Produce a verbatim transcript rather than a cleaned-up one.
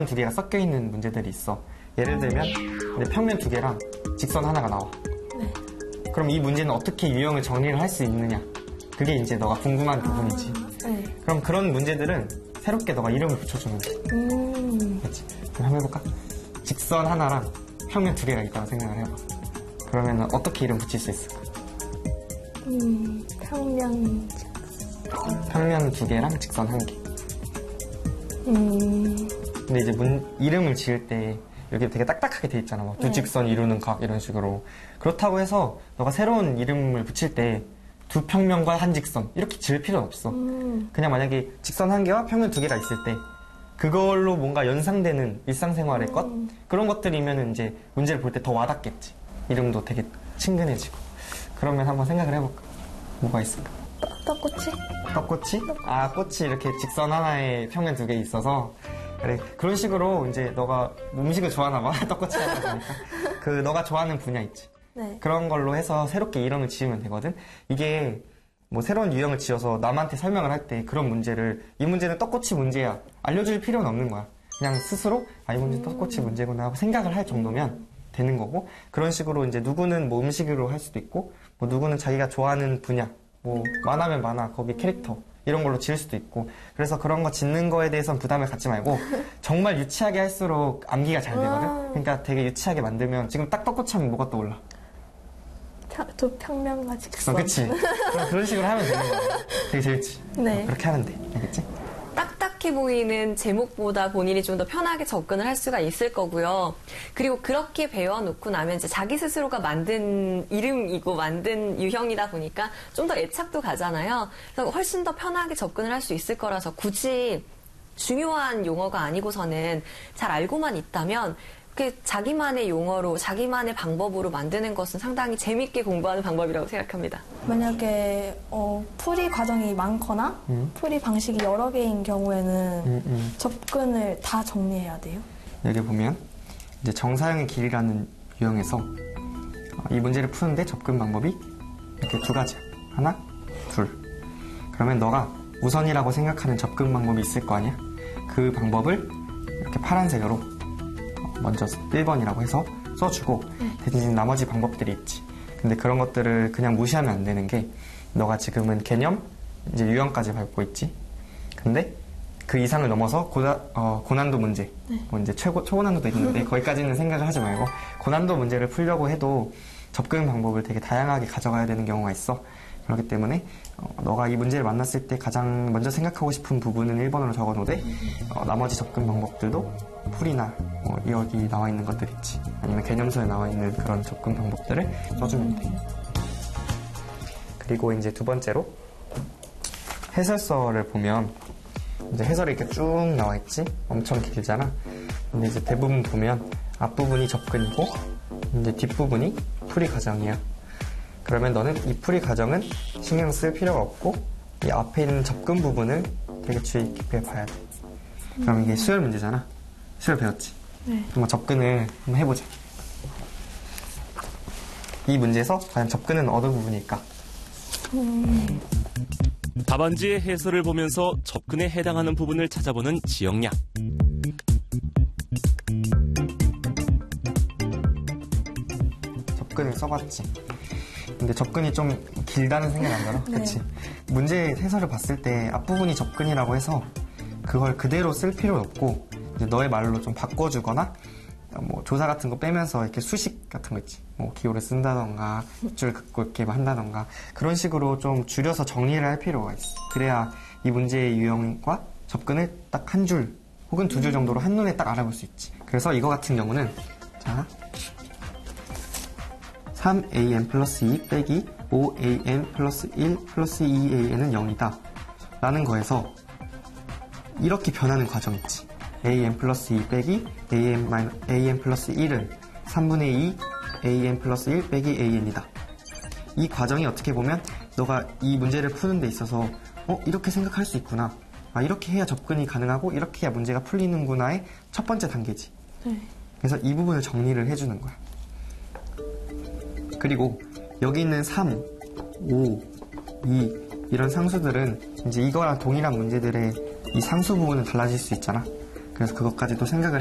두 개가 섞여 있는 문제들이 있어. 예를 들면 이제 평면 두 개랑 직선 하나가 나와. 네. 그럼 이 문제는 어떻게 유형을 정리를 할 수 있느냐? 그게 이제 너가 궁금한 부분이지. 아, 네. 그럼 그런 문제들은 새롭게 너가 이름을 붙여주면 돼. 음. 그렇지? 그럼 한번 해볼까? 직선 하나랑 평면 두 개가 있다고 생각을 해봐. 그러면 어떻게 이름 붙일 수 있을까? 음, 평면, 평면 두 개랑 직선 한 개. 음, 근데 이제 문, 이름을 지을 때 여기 되게 딱딱하게 돼 있잖아. 막 두 네. 직선 이루는 각 이런 식으로. 그렇다고 해서 너가 새로운 이름을 붙일 때 두 평면과 한 직선 이렇게 지을 필요는 없어. 음, 그냥 만약에 직선 한 개와 평면 두 개가 있을 때 그걸로 뭔가 연상되는 일상생활의 것 그런 것들이면 이제 문제를 볼 때 더 와닿겠지. 이름도 되게 친근해지고. 그러면 한번 생각을 해볼까? 뭐가 있을까? 떡꼬치? 떡꼬치? 아, 꽃이 이렇게 직선 하나에 평면 두 개 있어서 그래. 그런 식으로 이제 너가 음식을 좋아하나 봐. 떡꼬치 하다 보니까. 그 너가 좋아하는 분야 있지. 네. 그런 걸로 해서 새롭게 이름을 지으면 되거든. 이게 뭐 새로운 유형을 지어서 남한테 설명을 할 때 그런 문제를 이 문제는 떡꼬치 문제야 알려줄 필요는 없는 거야. 그냥 스스로 아, 이 문제는 떡꼬치 문제구나 하고 생각을 할 정도면 되는 거고, 그런 식으로 이제 누구는 뭐 음식으로 할 수도 있고 뭐 누구는 자기가 좋아하는 분야 뭐 만화면 만화 거기 캐릭터 이런 걸로 지을 수도 있고, 그래서 그런 거 짓는 거에 대해서는 부담을 갖지 말고 정말 유치하게 할수록 암기가 잘 되거든. 그러니까 되게 유치하게 만들면 지금 딱 떡꼬치 하면 뭐가 떠올라? 평, 두 평면과 직선. 어, 그치. 그럼 그런 식으로 하면 되는 거야. 되게 재밌지? 네. 어, 그렇게 하면 돼. 알겠지? 딱딱해 보이는 제목보다 본인이 좀 더 편하게 접근을 할 수가 있을 거고요. 그리고 그렇게 배워놓고 나면 이제 자기 스스로가 만든 이름이고 만든 유형이다 보니까 좀 더 애착도 가잖아요. 그래서 훨씬 더 편하게 접근을 할 수 있을 거라서 굳이 중요한 용어가 아니고서는 잘 알고만 있다면 그 자기만의 용어로 자기만의 방법으로 만드는 것은 상당히 재밌게 공부하는 방법이라고 생각합니다. 만약에 어, 풀이 과정이 많거나 음. 풀이 방식이 여러 개인 경우에는 음, 음. 접근을 다 정리해야 돼요. 여기 보면 이제 정사형의 길이라는 유형에서 어, 이 문제를 푸는데 접근 방법이 이렇게 두 가지야. 하나, 둘. 그러면 너가 우선이라고 생각하는 접근 방법이 있을 거 아니야? 그 방법을 이렇게 파란색으로 먼저 일 번이라고 해서 써주고 대신 나머지 방법들이 있지. 근데 그런 것들을 그냥 무시하면 안 되는 게, 너가 지금은 개념, 이제 유형까지 밟고 있지. 근데 그 이상을 넘어서 고다, 어, 고난도 문제, 네. 뭐 이제 최고, 초고난도도 있는데 거기까지는 생각을 하지 말고 고난도 문제를 풀려고 해도 접근 방법을 되게 다양하게 가져가야 되는 경우가 있어. 그렇기 때문에 어, 너가 이 문제를 만났을 때 가장 먼저 생각하고 싶은 부분은 일 번으로 적어놓되 어, 나머지 접근 방법들도 풀이나 뭐 여기 나와 있는 것들 있지, 아니면 개념서에 나와 있는 그런 접근 방법들을 써주면 돼. 그리고 이제 두 번째로 해설서를 보면 이제 해설이 이렇게 쭉 나와 있지. 엄청 길잖아. 근데 이제 대부분 보면 앞부분이 접근이고 이제 뒷부분이 풀이 과정이야. 그러면 너는 이 풀이 과정은 신경 쓸 필요가 없고 이 앞에 있는 접근 부분을 되게 주의 깊게 봐야 돼. 그럼 이게 수열 문제잖아. 수열 배웠지? 네. 한번 접근을 한번 해보자. 이 문제에서 과연 접근은 어느 부분일까? 음, 답안지의 해설을 보면서 접근에 해당하는 부분을 찾아보는 지영양. 접근을 써봤지. 근데 접근이 좀 길다는 생각이 안 들어? 네. 그치? 문제 해설을 봤을 때 앞부분이 접근이라고 해서 그걸 그대로 쓸 필요는 없고 이제 너의 말로 좀 바꿔주거나 뭐 조사 같은 거 빼면서 이렇게 수식 같은 거 있지. 뭐 기호를 쓴다던가 줄 긋고 이렇게 한다던가 그런 식으로 좀 줄여서 정리를 할 필요가 있어. 그래야 이 문제의 유형과 접근을 딱 한 줄 혹은 두 줄 정도로 한눈에 딱 알아볼 수 있지. 그래서 이거 같은 경우는 자 삼 에이엔 플러스 이 빼기 오 에이엔 플러스 일 플러스 이 에이엔은 영이다 라는 거에서 이렇게 변하는 과정 있지. 에이엔 플러스 이 빼기 에이엔, 에이엔 플러스 일은 삼분의 이 에이엔 플러스 일 빼기 에이엔이다. 이 과정이 어떻게 보면 너가 이 문제를 푸는 데 있어서 어? 이렇게 생각할 수 있구나. 아, 이렇게 해야 접근이 가능하고 이렇게 해야 문제가 풀리는구나의 첫 번째 단계지. 네. 그래서 이 부분을 정리를 해주는 거야. 그리고 여기 있는 삼, 오, 이 이런 상수들은 이제 이거랑 동일한 문제들의 이 상수 부분은 달라질 수 있잖아. 그래서 그것까지도 생각을